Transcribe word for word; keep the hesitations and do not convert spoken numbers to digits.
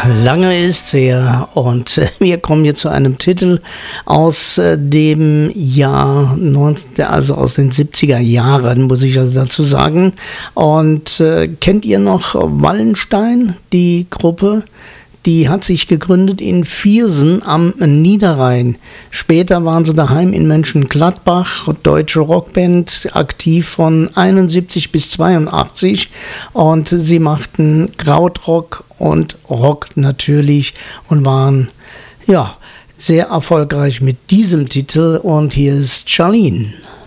Lange ist her und wir kommen hier zu einem Titel aus dem Jahr, also aus den siebziger Jahren, muss ich also dazu sagen. Und äh, kennt ihr noch Wallenstein, die Gruppe? Die hat sich gegründet in Viersen am Niederrhein. Später waren sie daheim in Mönchengladbach, deutsche Rockband, aktiv von einundsiebzig bis zweiundachtzig. Und sie machten Krautrock und Rock natürlich und waren ja sehr erfolgreich mit diesem Titel. Und hier ist Charlene.